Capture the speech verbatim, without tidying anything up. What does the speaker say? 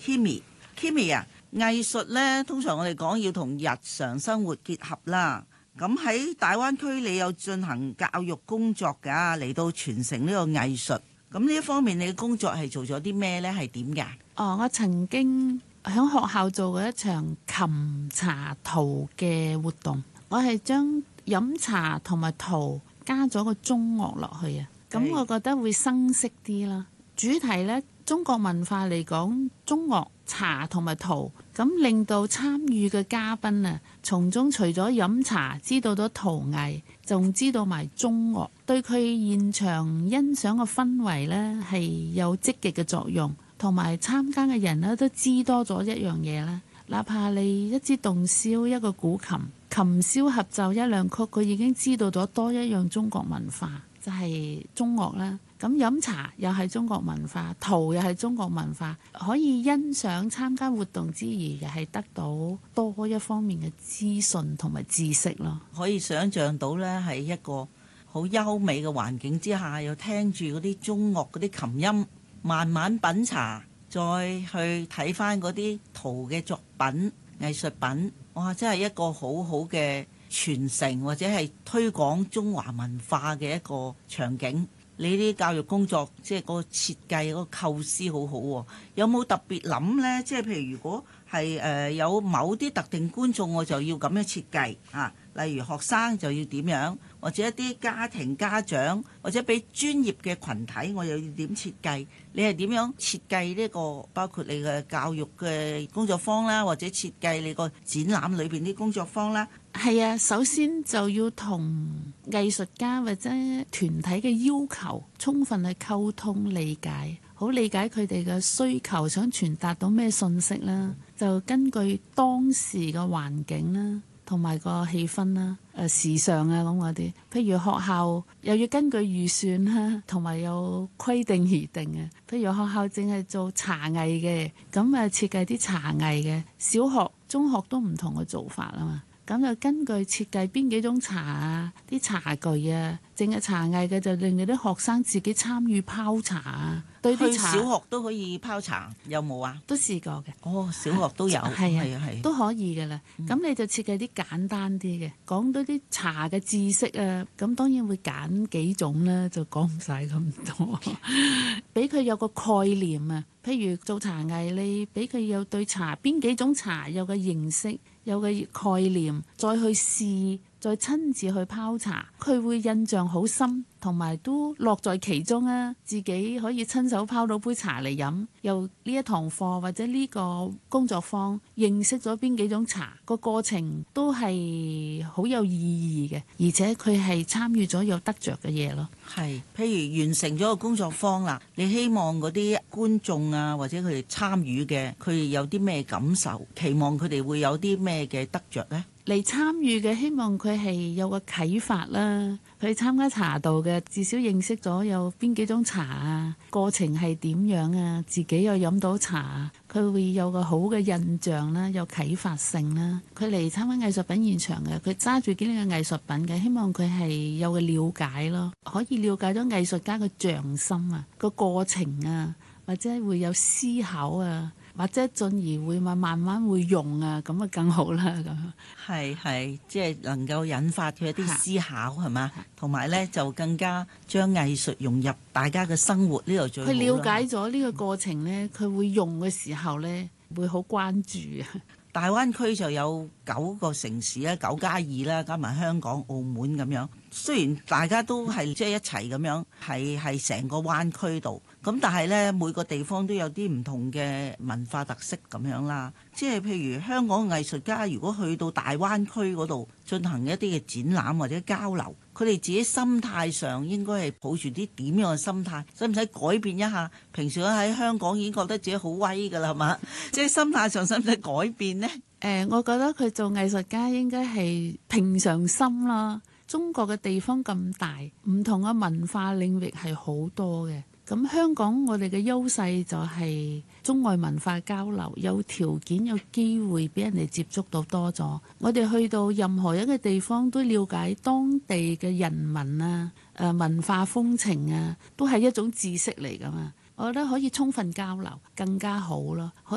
Kimi，Kimi 啊，藝術呢，通常我哋講要同日常生活結合啦。咁喺大灣區，你有進行教育工作㗎，嚟到傳承呢個藝術。咁呢一方面，你嘅工作係做咗啲咩呢？係點㗎？ 哦，我曾經喺學校做過一場琴茶陶嘅活動，我係將飲茶同埋陶加咗個中樂落去啊，咁我覺得會生色啲啦。主題呢，中國文化嚟講，中樂茶同埋陶，咁令到參與嘅嘉賓啊，從中除咗飲茶知道咗陶藝，仲知道埋中樂，對佢現場欣賞嘅氛圍呢係有積極嘅作用，同埋參加嘅人呢都知多咗一樣嘢啦。哪怕你一支洞簫，一個古琴，琴簫合奏一兩曲，佢已經知道咗多一樣中國文化，就係中樂啦。咁飲茶又係中國文化，陶又係中國文化，可以欣賞參加活動之餘，又係得到多一方面嘅資訊同埋知識咯。 可以想像到呢，係一個好優美嘅環境之下，又聽住嗰啲中樂嗰啲琴音，慢慢品茶，再去睇翻嗰啲陶嘅作品、藝術品，哇！真係一個好好嘅傳承或者係推廣中華文化嘅一個場景。你啲教育工作即係嗰個設計、嗰個構思好好喎，有冇特別諗呢？即係譬如如果係誒、呃、有某啲特定觀眾，我就要咁樣設計啊。例如學生就要點樣，或者一啲家庭家長，或者俾專業嘅群體，我又要點設計？你係點樣設計呢個？包括你嘅教育嘅工作坊啦，或者設計你個展覽裏邊啲工作坊啦？ 係啊，首先就要同藝術家或者團體嘅要求充分去溝通理解，好理解佢哋嘅需求，想傳達到咩信息啦，就根據當時嘅環境啦，同埋個氣氛啦，誒時尚啊咁嗰啲，譬如學校又要根據預算啦，同埋有規定而定嘅。譬如學校淨係做茶藝嘅，咁誒設計啲茶藝嘅，小學、中學都唔同嘅做法啊嘛。咁就根據設計邊幾種茶啊，啲茶具啊，淨係茶藝嘅就令到啲學生自己參與泡茶啊。對啲茶， 去小學都可以泡茶，有冇啊？ 都試過嘅。 哦，小學都有， 係啊， 係啊，係都可以嘅啦。咁、嗯、你就設計啲簡單啲嘅，講到啲茶嘅知識啊。咁當然會揀幾種啦，就講唔晒咁多。俾佢有個概念啊，譬如做茶藝，你俾佢有對茶邊幾種茶有個認識。有個概念，再去試，再親自去泡茶，佢會印象好深，同埋都樂在其中啊！自己可以親手泡到杯茶嚟飲，又呢一堂課或者呢個工作坊認識咗邊幾種茶，個過程都係好有意義嘅，而且佢係參與咗有得着嘅嘢咯。 係，譬如完成咗個工作坊啦，你希望嗰啲觀眾啊，或者佢哋參與嘅，佢哋有啲咩感受？期望佢哋會有啲咩嘅得着呢？ 嚟參與嘅希望佢係有個啟發啦，佢參加茶道嘅至少認識咗有邊幾種茶啊，過程係點樣啊，自己又飲到茶，佢會有個好嘅印象啦，有啟發性啦。佢嚟參加藝術品現場嘅，佢揸住幾樣嘅藝術品嘅，希望佢係有個了解咯，可以了解咗藝術家嘅匠心啊，個過程啊，或者會有思考啊。或者進而會慢慢慢會用啊，咁啊更好啦咁。 係係，即係能夠引發佢一啲思考係嘛，同埋咧就更加將藝術融入大家嘅生活呢度最好啦。佢了解咗呢個過程咧，佢會用嘅時候咧會好關注啊。 大灣區就有九個城市啦，九加二啦，加埋香港、澳門咁樣。雖然大家都係即係一齊咁樣，係係成個灣區度。咁但係呢，每個地方都有啲唔同嘅文化特色咁樣啦。即係譬如香港藝術家，如果去到大灣區嗰度進行一啲嘅展覽或者交流，佢哋自己心態上應該係抱住啲點樣嘅心態？使唔使改變一下？平時喺香港已經覺得自己好威㗎啦，係嘛？即係心態上使唔使改變呢？ 誒、呃，我覺得佢做藝術家應該係平常心啦。中國嘅地方咁大，唔同嘅文化領域係好多嘅。咁香港我哋嘅優勢就係中外文化交流，有條件有機會俾人哋接觸到多咗。我哋去到任何一個地方都了解當地嘅人民啊、誒文化風情啊，都係一種知識嚟㗎嘛。我覺得可以充分交流，更加好咯。